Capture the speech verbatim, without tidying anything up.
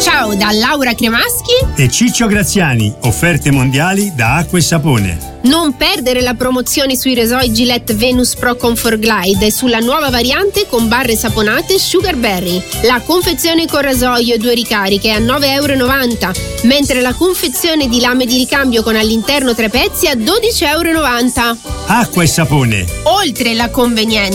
Ciao da Laura Cremaschi e Ciccio Graziani, offerte mondiali da Acqua e Sapone. Non perdere la promozione sui rasoi Gillette Venus Pro Comfort Glide e sulla nuova variante con barre saponate Sugar Berry. La confezione con rasoio e due ricariche è a nove e novanta euro, mentre la confezione di lame di ricambio con all'interno tre pezzi a dodici e novanta euro. Acqua e Sapone. Oltre la convenienza